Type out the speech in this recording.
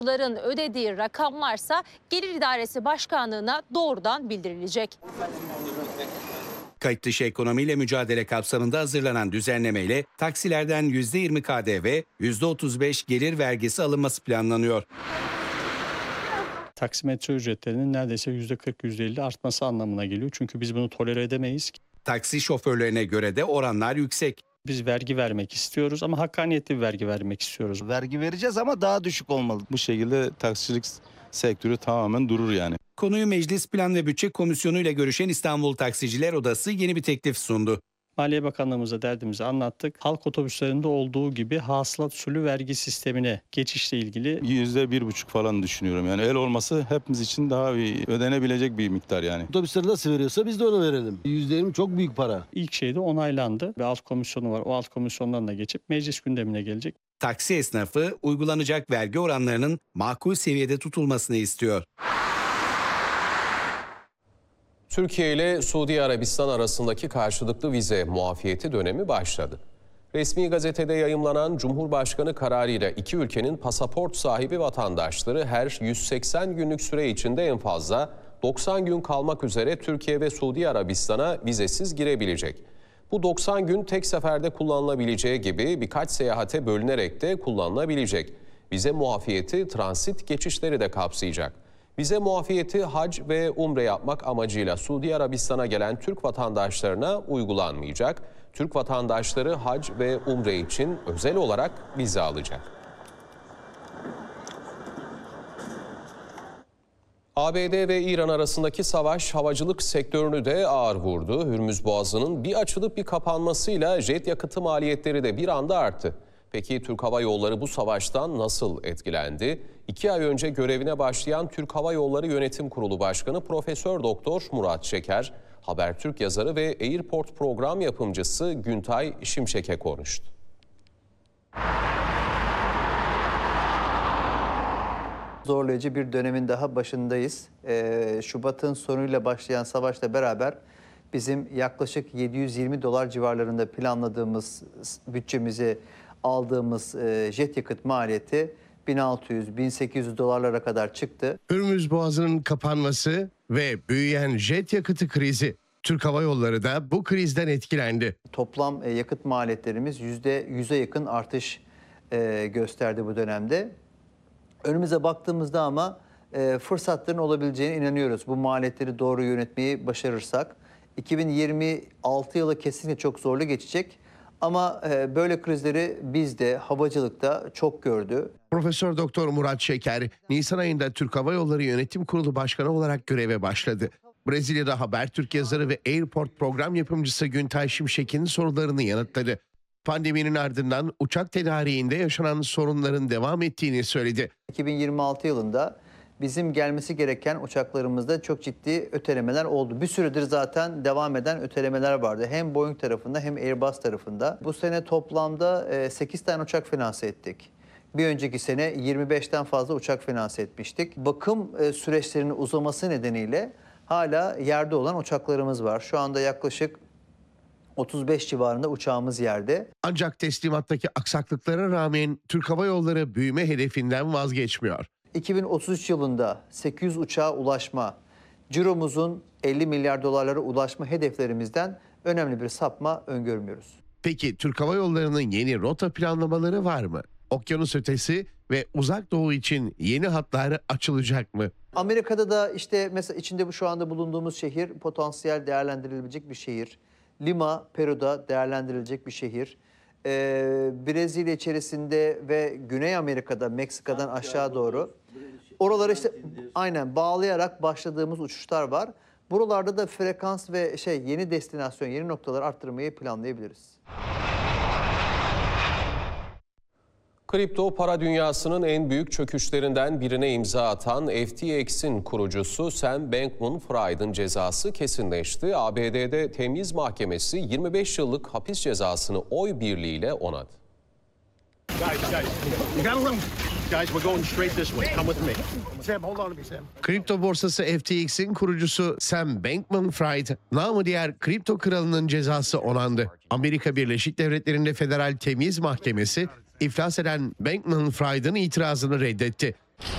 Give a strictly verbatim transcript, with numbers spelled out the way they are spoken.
Bunların ödediği rakamlarsa Gelir İdaresi Başkanlığı'na doğrudan bildirilecek. Kayıt dışı ekonomiyle mücadele kapsamında hazırlanan düzenlemeyle taksilerden yüzde yirmi K D V, yüzde otuz beş gelir vergisi alınması planlanıyor. Taksimetre ücretlerinin neredeyse yüzde kırk yüzde elli artması anlamına geliyor. Çünkü biz bunu tolere edemeyiz. Taksi şoförlerine göre de oranlar yüksek. Biz vergi vermek istiyoruz ama hakkaniyetli bir vergi vermek istiyoruz. Vergi vereceğiz ama daha düşük olmalı. Bu şekilde taksicilik sektörü tamamen durur yani. Konuyu Meclis Plan ve Bütçe Komisyonu ile görüşen İstanbul Taksiciler Odası yeni bir teklif sundu. Maliye Bakanlığımıza derdimizi anlattık. Halk otobüslerinde olduğu gibi hasılat usulü vergi sistemine geçişle ilgili Yüzde bir buçuk falan düşünüyorum. Yani el olması hepimiz için daha bir ödenebilecek bir miktar yani. Otobüsleri nasıl veriyorsa biz de onu verelim. yüzde yirmi çok büyük para. ilk şeyde onaylandı ve alt komisyonu var. O alt komisyondan da geçip meclis gündemine gelecek. Taksi esnafı uygulanacak vergi oranlarının makul seviyede tutulmasını istiyor. Türkiye ile Suudi Arabistan arasındaki karşılıklı vize muafiyeti dönemi başladı. Resmi gazetede yayımlanan Cumhurbaşkanı kararıyla iki ülkenin pasaport sahibi vatandaşları her yüz seksen günlük süre içinde en fazla doksan gün kalmak üzere Türkiye ve Suudi Arabistan'a vizesiz girebilecek. Bu doksan gün tek seferde kullanılabileceği gibi birkaç seyahate bölünerek de kullanılabilecek. Vize muafiyeti transit geçişleri de kapsayacak. Vize muafiyeti hac ve umre yapmak amacıyla Suudi Arabistan'a gelen Türk vatandaşlarına uygulanmayacak. Türk vatandaşları hac ve umre için özel olarak vize alacak. A B D ve İran arasındaki savaş havacılık sektörünü de ağır vurdu. Hürmüz Boğazı'nın bir açılıp bir kapanmasıyla jet yakıtı maliyetleri de bir anda arttı. Peki Türk Hava Yolları bu savaştan nasıl etkilendi? İki ay önce görevine başlayan Türk Hava Yolları Yönetim Kurulu Başkanı Profesör Doktor Murat Şeker, Habertürk yazarı ve Airport program yapımcısı Güntay Şimşek'e konuştu. Zorlayıcı bir dönemin daha başındayız. Ee, Şubat'ın sonuyla başlayan savaşla beraber bizim yaklaşık yedi yüz yirmi dolar civarlarında planladığımız bütçemizi aldığımız e, jet yakıt maliyeti bin altı yüz bin sekiz yüz dolarlara kadar çıktı. Hürmüz Boğazı'nın kapanması ve büyüyen jet yakıtı krizi. Türk Hava Yolları da bu krizden etkilendi. Toplam e, yakıt maliyetlerimiz yüzde yüze yakın artış e, gösterdi bu dönemde. Önümüze baktığımızda ama e, fırsatların olabileceğine inanıyoruz. Bu maliyetleri doğru yönetmeyi başarırsak. iki bin yirmi altı yılı kesinlikle çok zorlu geçecek. Ama e, böyle krizleri biz de havacılıkta çok gördü. Profesör Doktor Murat Şeker, Nisan ayında Türk Hava Yolları Yönetim Kurulu Başkanı olarak göreve başladı. Brezilya'da Habertürk yazarı ve Airport program yapımcısı Güntay Şimşek'in sorularını yanıtladı. Pandeminin ardından uçak tedariğinde yaşanan sorunların devam ettiğini söyledi. iki bin yirmi altı yılında bizim gelmesi gereken uçaklarımızda çok ciddi ötelemeler oldu. Bir süredir zaten devam eden ötelemeler vardı. Hem Boeing tarafında hem Airbus tarafında. Bu sene toplamda sekiz tane uçak finanse ettik. Bir önceki sene yirmi beşten fazla uçak finanse etmiştik. Bakım süreçlerinin uzaması nedeniyle hala yerde olan uçaklarımız var. Şu anda yaklaşık otuz beş civarında uçağımız yerde. Ancak teslimattaki aksaklıklara rağmen Türk Hava Yolları büyüme hedefinden vazgeçmiyor. iki bin otuz üç yılında sekiz yüz uçağa ulaşma, ciromuzun elli milyar dolarlara ulaşma hedeflerimizden önemli bir sapma öngörmüyoruz. Peki Türk Hava Yolları'nın yeni rota planlamaları var mı? Okyanus ötesi ve uzak doğu için yeni hatlar açılacak mı? Amerika'da da işte mesela içinde bu şu anda bulunduğumuz şehir potansiyel değerlendirilebilecek bir şehir. Lima, Peru'da değerlendirilecek bir şehir. Ee, Brezilya içerisinde ve Güney Amerika'da, Meksika'dan aşağı doğru. Oraları işte aynen bağlayarak başladığımız uçuşlar var. Buralarda da frekans ve şey yeni destinasyon, yeni noktaları arttırmayı planlayabiliriz. Kripto para dünyasının en büyük çöküşlerinden birine imza atan F T X'in kurucusu Sam Bankman-Fried'in cezası kesinleşti. A B D'de Temyiz Mahkemesi yirmi beş yıllık hapis cezasını oy birliğiyle onadı. Kripto borsası F T X'in kurucusu Sam Bankman-Fried, namı diğer kripto kralının cezası onandı. Amerika Birleşik Devletleri'nde Federal Temyiz Mahkemesi, iflas eden Bankman-Fried'in itirazını reddetti.